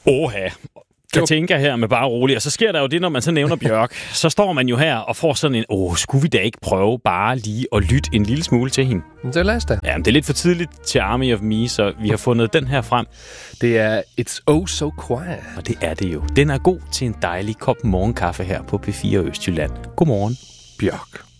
Oha. Jeg tænker her med bare roligt, og så sker der jo det, når man så nævner Bjørk. Så står man jo her og får sådan en, skulle vi da ikke prøve bare lige at lytte en lille smule til hende? Så lad os da. Ja, men det er lidt for tidligt til Army of Me, så vi har fundet den her frem. Det er It's Oh So Quiet. Og det er det jo. Den er god til en dejlig kop morgenkaffe her på P4 Østjylland. Godmorgen. Bjørk.